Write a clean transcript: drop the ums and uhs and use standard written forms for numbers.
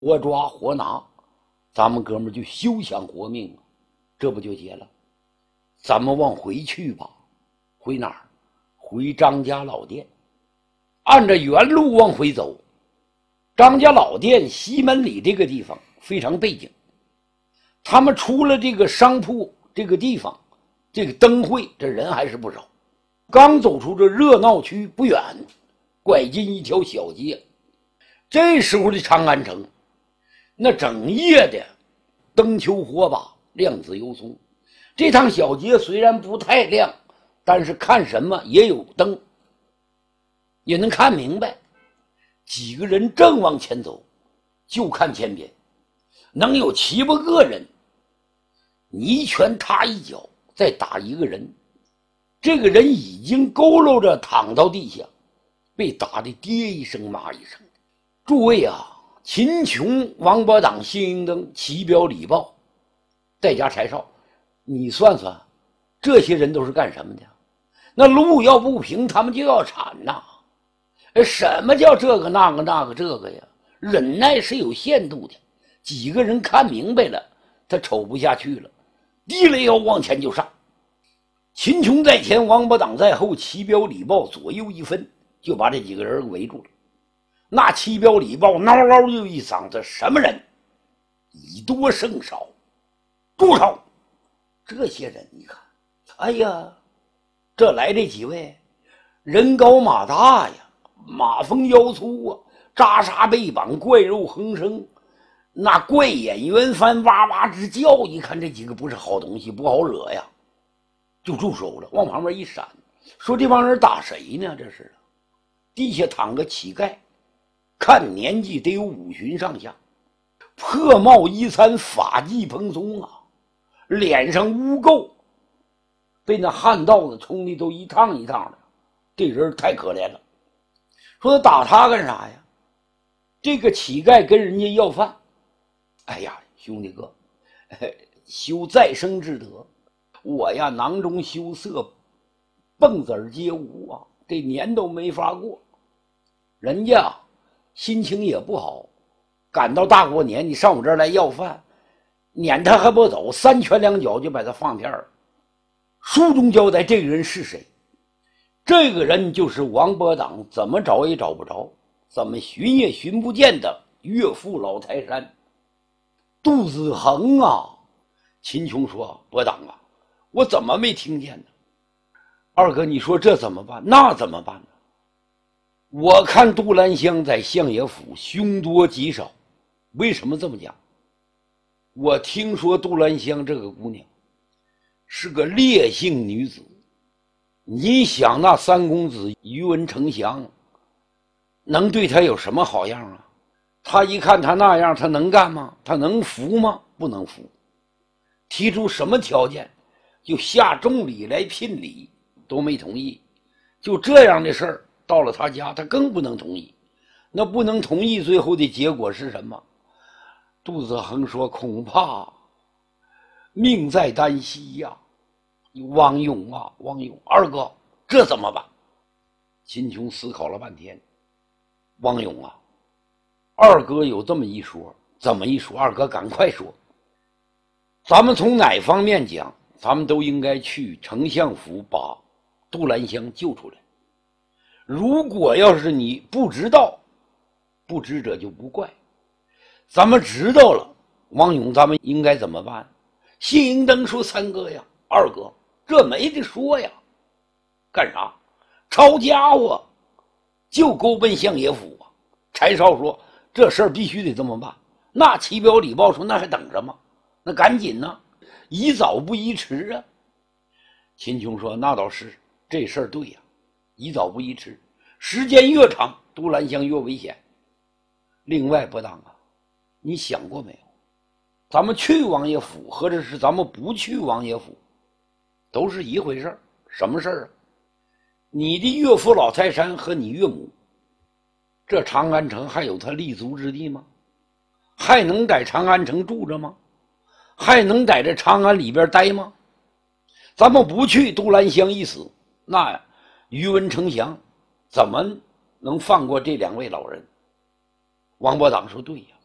活抓活拿，咱们哥们就休想活命啊！这不就结了？咱们往回去吧，回哪儿？回张家老店。按着原路往回走，张家老店西门里这个地方非常背景。他们出了这个商铺这个地方，这个灯会这人还是不少。刚走出这热闹区不远，拐进一条小街。这时候的长安城，那整夜的灯球火把，亮紫油葱。这趟小街虽然不太亮，但是看什么也有灯，也能看明白。几个人正往前走，就看前边能有7、8个人，你一拳他一脚，再打一个人。这个人已经佝偻着躺到地下，被打得爹一声妈一声。诸位啊，秦琼、王八党、谢英登、齐彪、李豹，再加柴少，你算算，这些人都是干什么的？那路要不平，他们就要铲呐。什么叫这个那个那个这个呀？忍耐是有限度的。几个人看明白了，他瞅不下去了，低了腰往前就上。秦琼在前，王八党在后，齐彪李豹左右一分，就把这几个人围住了。那齐彪李豹嗷嗷就一嗓子：“什么人？以多胜少，住手！”这些人你看，哎呀，这来这几位人高马大呀，马蜂腰粗啊，扎沙背膀，怪肉横生，那怪眼圆翻，哇哇直叫。一看这几个不是好东西，不好惹呀，就住手了，往旁边一闪，说这帮人打谁呢？这是地下躺个乞丐，看年纪得有50上下，破帽衣衫，发髻蓬松啊，脸上污垢，被那旱稻子冲的都一趟一趟的，这人太可怜了。说他打他干啥呀？这个乞丐跟人家要饭，哎呀，兄弟哥，修再生之德，我呀囊中羞涩，蹦子儿皆无啊，这年都没法过。人家心情也不好，赶到大过年，你上我这儿来要饭，撵他还不走，3拳2脚就把他放片儿。书中交代这个人是谁？这个人就是王八党怎么找也找不着，怎么寻也寻不见的岳父老泰山杜子恒啊。秦琼说：“八党啊，我怎么没听见呢？二哥，你说这怎么办？那怎么办呢？我看杜兰香在相爷府凶多吉少。为什么这么讲？我听说杜兰香这个姑娘是个烈性女子。你想那3公子于文丞相能对她有什么好样啊？他一看他那样，他能干吗？他能服吗？不能服。提出什么条件，就下重礼来聘礼，都没同意。就这样的事儿到了他家，他更不能同意。那不能同意，最后的结果是什么？杜子恒说：“恐怕命在旦夕呀。”汪勇啊，汪勇，二哥，这怎么办？秦琼思考了半天。汪勇啊，二哥有这么一说。怎么一说？二哥赶快说。咱们从哪方面讲，咱们都应该去丞相府把杜兰香救出来。如果要是你不知道，不知者就不怪。咱们知道了，汪勇，咱们应该怎么办？谢英登说：“三哥呀，二哥，这没得说呀，干啥？抄家伙，就勾奔相爷府啊！”柴少说：“这事儿必须得这么办。”那齐彪李豹说：“那还等什么？那赶紧呢，宜早不宜迟啊。”秦琼说：“那倒是，这事儿对呀，宜早不宜迟，时间越长，杜兰香越危险。另外，不当啊，你想过没有？咱们去王爷府，或者是咱们不去王爷府，都是一回事儿。什么事儿啊？你的岳父老泰山和你岳母，这长安城还有他立足之地吗？还能在长安城住着吗？还能在这长安里边待吗？咱们不去，杜兰香一死，那于文丞相怎么能放过这2位老人？王伯党说：“对呀，